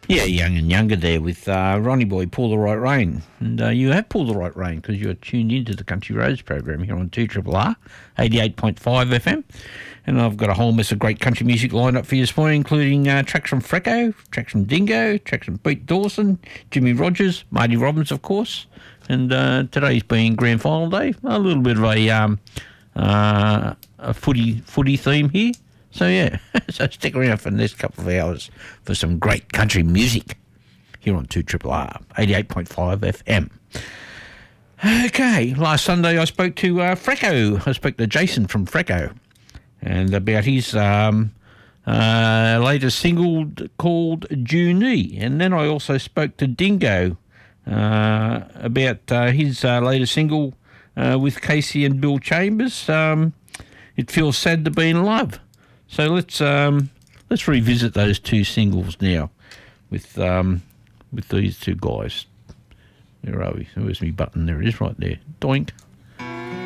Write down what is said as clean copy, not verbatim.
Yeah, Young and Younger there with Ronnie Boy, Pull the Right Rein. And you have pulled the right rein because you're tuned into the Country Roads program here on 2RRR, 88.5 FM. And I've got a whole mess of great country music lined up for you this morning, including tracks from Freco, tracks from Dingo, tracks from Pete Dawson, Jimmy Rogers, Marty Robbins, of course. And today's being grand final day, a little bit of a footy theme here. So, yeah, so stick around for the next couple of hours for some great country music here on 2RRR, 88.5 FM. Okay, last Sunday I spoke to Freco. I spoke to Jason from Freco and about his latest single called Junie. And then I also spoke to Dingo about his latest single with Casey and Bill Chambers, It Feels Sad to Be in Love. So let's revisit those two singles now with these two guys. Where are we? Where's my button? There it is, right there. Doink.